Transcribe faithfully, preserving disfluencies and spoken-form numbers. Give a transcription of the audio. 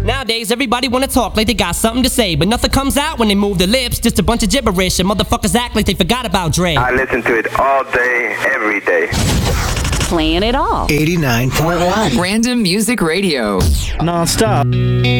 Nowadays, everybody wanna talk like they got something to say, but nothing comes out when they move their lips. Just a bunch of gibberish, and motherfuckers act like they forgot about Dre. I listen to it all day, every day. Playing it all. eighty-nine point one Random Music Radio. Non-stop.